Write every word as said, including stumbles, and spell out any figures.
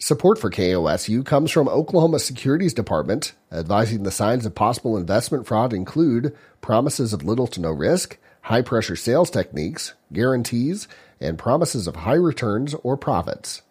Support for K O S U comes from Oklahoma Securities Department, advising the signs of possible investment fraud include promises of little to no risk, high-pressure sales techniques, guarantees, and promises of high returns or profits.